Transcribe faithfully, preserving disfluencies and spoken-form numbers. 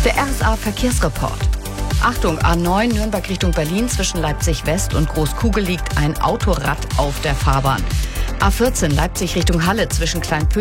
Der R S A Verkehrsreport. Achtung, A neun Nürnberg Richtung Berlin zwischen Leipzig West und Großkugel liegt ein Autorad auf der Fahrbahn. A vierzehn Leipzig Richtung Halle zwischen Kleinpötting